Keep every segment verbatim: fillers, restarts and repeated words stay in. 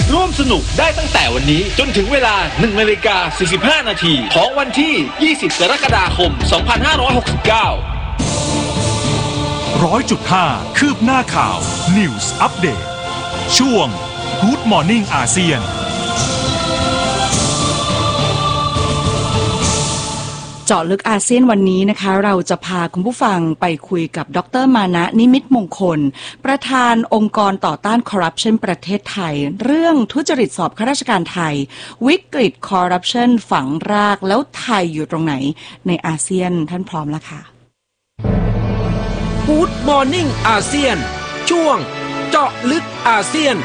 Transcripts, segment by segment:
ร่วมสนุกได้ตั้งแต่วันนี้จนถึงเวลา หนึ่งนาฬิกาสี่สิบห้า นาทีของวันที่ ยี่สิบ กรกฎาคม สองพันห้าร้อยหกสิบเก้าร้อยจุดห้า คืบหน้าข่าว News Update ช่วง Good Morning อาเซียนเจาะลึกอาเซียนวันนี้นะคะเราจะพาคุณผู้ฟังไปคุยกับดรมานะนิมิตมงคลประธานองค์กรต่อต้านคอร์รัปชันประเทศไทยเรื่องทุจริตสอบข้าราชการไทยวิกฤตคอร์รัปชันฝังรากแล้วไทยอยู่ตรงไหนในอาเซียนท่านพร้อมแล้วค่ะ Good Morning อาเซียนช่วงเจาะลึกอาเซียน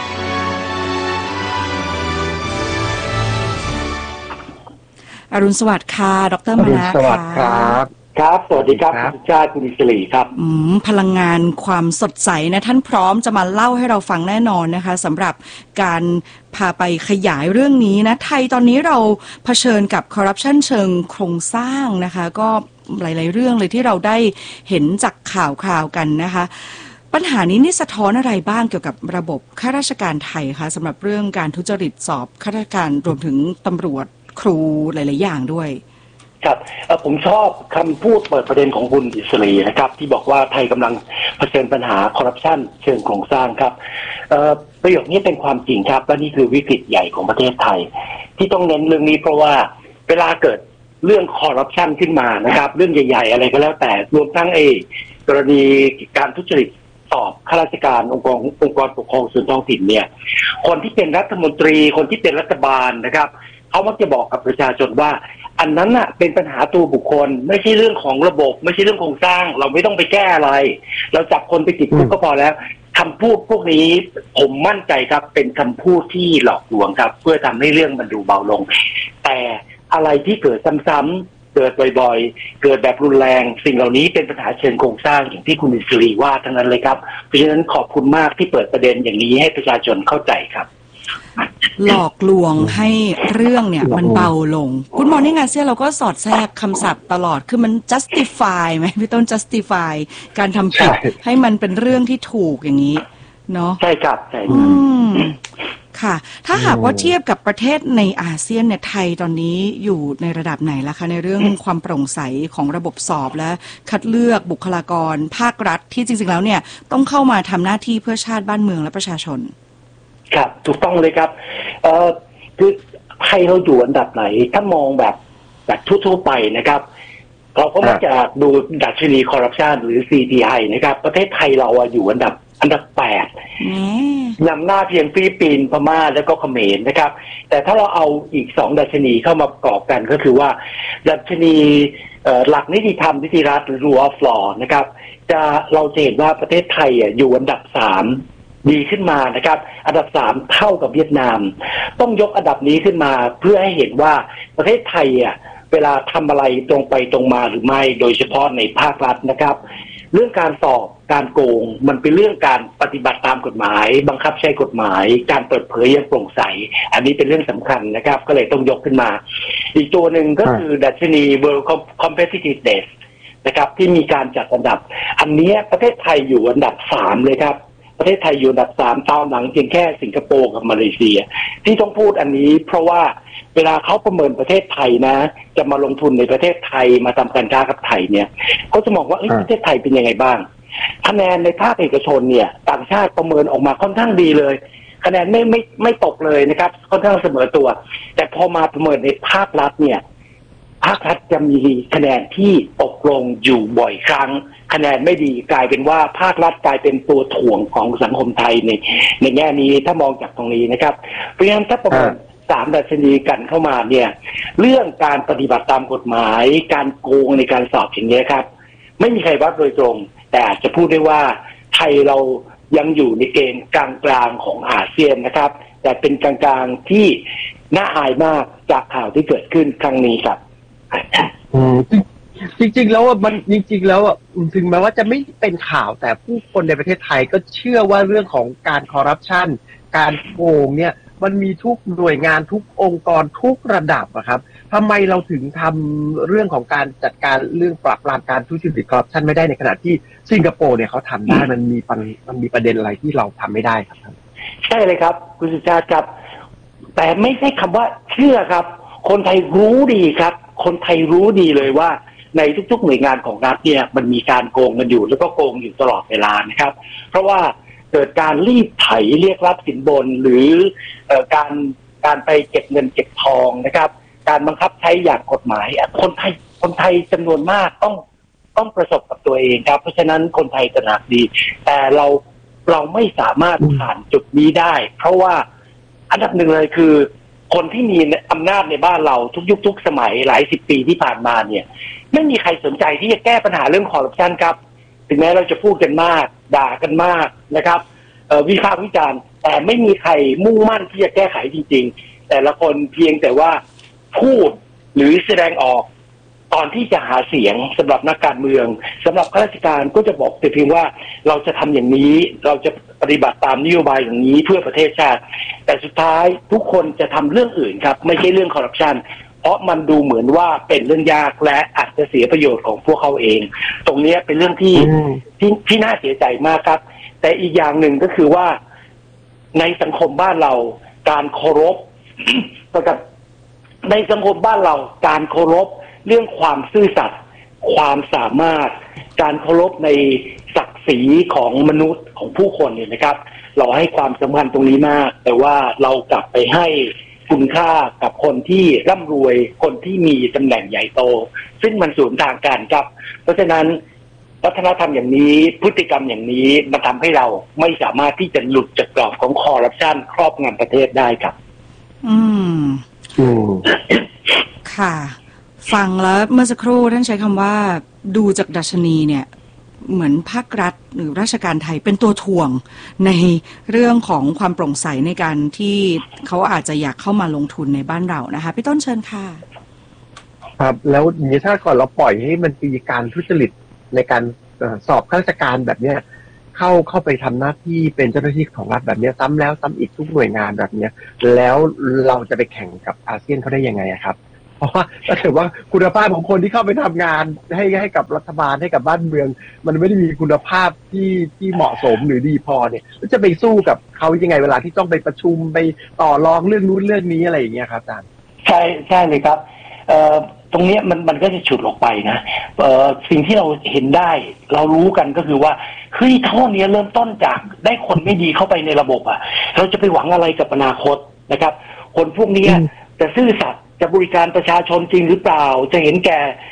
อรุณสวัสดิ์ค่ะดรมานะสวัสดีครับครับสวัสดีครับคุณชาติคุณอิสรีครับอืมพลังงานความสดใสนะท่านพร้อมจะมาเล่าให้เราฟังแน่นอนนะคะสำหรับการพาไปขยายเรื่องนี้นะไทยตอนนี้เราเผชิญกับคอร์รัปชันเชิงโครงสร้างนะคะก็หลายๆเรื่องเลยที่เราได้เห็นจากข่าวคราวกันนะคะปัญหานี้นี่สะท้อนอะไรบ้างเกี่ยวกับระบบข้าราชการไทยคะสำหรับเรื่องการทุจริตสอบข้าราชการรวมถึงตำรวจครูหลายๆอย่างด้วยครับผมชอบคำพูดเปิดประเด็นของคุณอิสรีนะครับที่บอกว่าไทยกำลังเผชิญปัญหาคอร์รัปชันเชิงโครงสร้างครับประโยคนี้เป็นความจริงครับและนี่คือวิกฤตใหญ่ของประเทศไทยที่ต้องเน้นเรื่องนี้เพราะว่าเวลาเกิดเรื่องคอร์รัปชันขึ้นมานะครับเรื่องใหญ่ๆอะไรก็แล้วแต่รวมทั้งเอกรณีการทุจริตสอบข้าราชการองค์กรองค์กรปกครองส่วนท้องถิ่นเนี่ยคนที่เป็นรัฐมนตรีคนที่เป็นรัฐบาลนะครับเขามักจะบอกกับประชาชนว่าอันนั้นน่ะเป็นปัญหาตัวบุคคลไม่ใช่เรื่องของระบบไม่ใช่เรื่องโครงสร้างเราไม่ต้องไปแก้อะไรเราจับคนไปติดคุกก็พอแล้วคำพูดพวกนี้ผมมั่นใจครับเป็นคำพูดที่หลอกลวงครับเพื่อทำให้เรื่องมันดูเบาลงแต่อะไรที่เกิดซ้ำๆเกิดบ่อยๆเกิดแบบรุนแรงสิ่งเหล่านี้เป็นปัญหาเชิงโครงสร้างอย่างที่คุณอิสรีว่าทั้งนั้นเลยครับเพราะฉะนั้นขอบคุณมากที่เปิดประเด็นอย่างนี้ให้ประชาชนเข้าใจครับหลอกลวงให้เรื่องเนี่ยมันเบาลงคุณมอนี่งอาเซียนเราก็สอดแทรกคำศัพท์ตลอดคือมัน justify ไหมพี่ต้น justify การทำผิดให้มันเป็นเรื่องที่ถูกอย่างนี้เนาะใช่ครับใช่ค่ะถ้าหากว่าเทียบกับประเทศในอาเซียนเนี่ยไทยตอนนี้อยู่ในระดับไหนล่ะคะในเรื่องความโปร่งใสของระบบสอบและคัดเลือกบุคลากรภาครัฐที่จริงๆแล้วเนี่ยต้องเข้ามาทำหน้าที่เพื่อชาติบ้านเมืองและประชาชนครับถูกต้องเลยครับเอ่อคือไทยเราอยู่อันดับไหนถ้ามองแบบแบบทั่วๆไปนะครับเราก็มักจะดูดัชนีคอร์รัปชันหรือ ซี พี ไอ นะครับประเทศไทยเราอยู่อันดับอันดับแปดนำหน้าเพียงฟิลิปปินส์พม่าแล้วก็เขมรนะครับแต่ถ้าเราเอาอีกสองดัชนีเข้ามาประกอบกันก็คือว่าดัชนีหลักนิติธรรมนิติรัฐหรือ rule of law นะครับจะเราจะเห็นว่าประเทศไทยอยู่อันดับสามดีขึ้นมานะครับอันดับสามเท่ากับเวียดนามต้องยกอันดับนี้ขึ้นมาเพื่อให้เห็นว่าประเทศไทยอ่ะเวลาทำอะไรตรงไปตรงมาหรือไม่โดยเฉพาะในภาครัฐนะครับเรื่องการสอบการโกงมันเป็นเรื่องการปฏิบัติตามกฎหมายบังคับใช้กฎหมายการเปิดเผยอย่างโปร่งใสอันนี้เป็นเรื่องสำคัญนะครับก็เลยต้องยกขึ้นมาอีกตัวหนึ่งก็คือดัชนี World Competitiveness นะครับที่มีการจัดอันดับอันนี้ประเทศไทยอยู่อันดับสามเลยครับประเทศไทยอยู่อันดับสามตามหลังเพียงแค่สิงคโปร์กับมาเลเซียที่ต้องพูดอันนี้เพราะว่าเวลาเขาประเมินประเทศไทยนะจะมาลงทุนในประเทศไทยมาทำการค้ากับไทยเนี่ยเขาจะมองว่าประเทศไทยเป็นยังไงบ้างคะแนนในภาคเอกชนเนี่ยต่างชาติประเมินออกมาค่อนข้างดีเลยคะแนนไม่ไม่ไม่ตกเลยนะครับค่อนข้างเสมอตัวแต่พอมาประเมินในภาครัฐเนี่ยภาครัฐจะมีคะแนนที่ตกลงอยู่บ่อยครั้งคะแนนไม่ดีกลายเป็นว่าภาครัฐกลายเป็นตัวถ่วงของสังคมไทยในในแง่นี้ถ้ามองจากตรงนี้นะครับเพราะฉะนั้นถ้าประเมินสามดัชนีกันเข้ามาเนี่ยเรื่องการปฏิบัติตามกฎหมายการโกงในการสอบอย่างนี้ครับไม่มีใครวัดโดยตรงแต่อาจจะพูดได้ว่าไทยเรายังอยู่ในเกณฑ์กลางๆของอาเซียนนะครับแต่เป็นกลางๆที่น่าอายมากจากข่าวที่เกิดขึ้นครั้งนี้ครับจริงๆแล้วมันจริงๆแล้วถึงแม้ว่าจะไม่เป็นข่าวแต่ผู้คนในประเทศไทยก็เชื่อว่าเรื่องของการคอร์รัปชันการโกงเนี่ยมันมีทุกหน่วยงานทุกองค์กรทุกระดับอะครับทำไมเราถึงทำเรื่องของการจัดการเรื่องปราบปรามการทุจริตคอร์รัปชันไม่ได้ในขณะที่สิงคโปร์เนี่ยเขาทำได้มันมีมันมีประเด็นอะไรที่เราทำไม่ได้ครับใช่เลยครับคุณสุชาติครับแต่ไม่ใช่คำว่าเชื่อครับคนไทยรู้ดีครับคนไทยรู้ดีเลยว่าในทุกๆหน่วยงานของรัฐเนี่ยมันมีการโกงกันอยู่แล้วก็โกงอยู่ตลอดเวลานะครับเพราะว่าเกิดการรีดไถเรียกรับสินบนหรือเอ่อการการไปเก็บเงินเก็บทองนะครับการบังคับใช้อย่างกฎหมายคนไทยคนไทยจำนวนมากต้องต้องประสบกับตัวเองครับเพราะฉะนั้นคนไทยตระหนักดีแต่เราเราไม่สามารถผ่านจุดนี้ได้เพราะว่าอันดับหนึ่งเลยคือคนที่มีอำนาจในบ้านเราทุกยุคทุกสมัยหลายสิบปีที่ผ่านมาเนี่ยไม่มีใครสนใจที่จะแก้ปัญหาเรื่องคอร์รัปชันครับถึงแม้เราจะพูดกันมากด่ากันมากนะครับวิพากษ์วิจารณ์แต่ไม่มีใครมุ่งมั่นที่จะแก้ไขจริงๆแต่ละคนเพียงแต่ว่าพูดหรือแสดงออกตอนที่จะหาเสียงสำหรับนักการเมืองสำหรับข้าราชการก็จะบอกแต่เพียงว่าเราจะทำอย่างนี้เราจะปฏิบัติตามนโยบายอย่างนี้เพื่อประเทศชาติแต่สุดท้ายทุกคนจะทำเรื่องอื่นครับไม่ใช่เรื่องคอร์รัปชันเพราะมันดูเหมือนว่าเป็นเรื่องยากและอาจจะเสียประโยชน์ของพวกเขาเองตรงนี้เป็นเรื่องที่ที่ที่น่าเสียใจมากครับแต่อีกอย่างหนึ่งก็คือว่าในสังคมบ้านเราการเคารพ กับในสังคมบ้านเราการเคารพเรื่องความซื่อสัตย์ความสามารถการเคารพในศักดิ์ศรีของมนุษย์ของผู้คนเนี่ยนะครับเราให้ความสำคัญตรงนี้มากแต่ว่าเรากลับไปให้คุณค่ากับคนที่ร่ำรวยคนที่มีตำแหน่งใหญ่โตซึ่งมันสวนทางกันครับเพราะฉะนั้นวัฒนธรรมอย่างนี้พฤติกรรมอย่างนี้มันทำให้เราไม่สามารถที่จะหลุดจากกรอบของคอร์รัปชันครอบงำประเทศได้ครับอืมอืมค่ะฟังแล้วเมื่อสักครู่ท่านใช้คำว่าดูจากดัชนีเนี่ยเหมือนภาครัฐหรือราชการไทยเป็นตัวถ่วงในเรื่องของความโปร่งใสในการที่เขาอาจจะอยากเข้ามาลงทุนในบ้านเรานะคะพี่ต้นเชิญค่ะครับแล้วอย่างนี้ถ้าก่อนเราปล่อยให้มันมีการทุจริตในการสอบข้าราชการแบบเนี้ยเข้าเข้าไปทำหน้าที่เป็นเจ้าหน้าที่ของรัฐแบบนี้ซ้ำแล้วซ้ำอีกทุกหน่วยงานแบบนี้แล้วเราจะไปแข่งกับอาเซียนเขาได้ยังไงครับเพราะว่าถ้าเกิดว่าคุณภาพของคนที่เข้าไปทำงานให้ให้กับรัฐบาลให้กับบ้านเมืองมันไม่ได้มีคุณภาพที่ที่เหมาะสมหรือดีพอเนี่ยจะไปสู้กับเขายังไงเวลาที่ต้องไปประชุมไปต่อรองเรื่องนู้นเรื่องนี้อะไรอย่างเงี้ยครับอาจารย์ใช่ใช่เลยครับเอ่อตรงนี้มันมันก็จะฉุดออกไปนะเอ่อสิ่งที่เราเห็นได้เรารู้กันก็คือว่าเฮ้ยทั้งหมดนี้เริ่มต้นจากได้คนไม่ดีเข้าไปในระบบอ่ะเราจะไปหวังอะไรกับอนาคตนะครับคนพวกนี้จะซื่อสัตย์จะบริการประชาชนจริงหรือเปล่าจะเห็นแก่